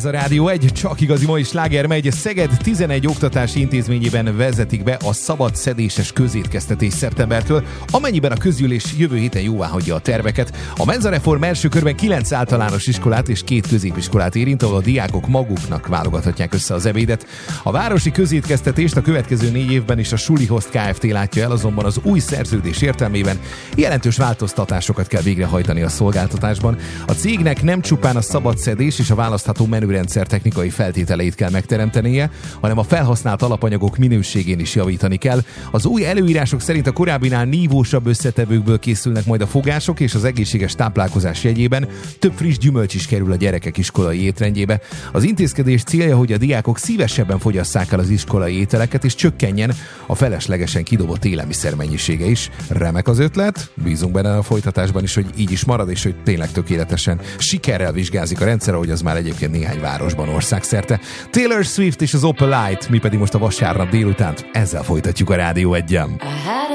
Ez a Rádió 1, csak igazi mai sláger megy. Szeged 11 oktatási intézményében vezetik be a szabad szedéses közétkeztetés szeptembertől, amennyiben a közgyűlés jövő héten jóváhagyja a terveket. A menzareform első körben 9 általános iskolát és 2 középiskolát érint, ahol a diákok maguknak válogathatják össze az ebédet. A városi közétkeztetést a következő 4 évben is a Sulihost Kft. Látja el, azonban az új szerződés értelmében jelentős változtatásokat kell végrehajtani a szolgáltatásban. A cégnek nem csupán a szabad szedés és a választható menürendszer technikai feltételeit kell megteremtenie, hanem a felhasznált alapanyagok minőségén is javítani kell. Az új előírások szerint a korábbinál nívósabb összetevőkből készülnek majd a fogások, és az egészséges táplálkozás jegyében több friss gyümölcs is kerül a gyerekek iskolai étrendjébe. Az intézkedés célja, hogy a diákok szívesebben fogyasszák el az iskolai ételeket, és csökkenjen a feleslegesen kidobott élelmiszer mennyisége is. Remek az ötlet, bízunk benne a folytatásban is, hogy így is marad, és hogy tényleg tökéletesen sikerrel vizsgázik a rendszer, ahogy az már egyébként néhány városban országszerte. Taylor Swift és az Opel Light, mi pedig most a vasárnap délutánt ezzel folytatjuk a Rádió 1-en.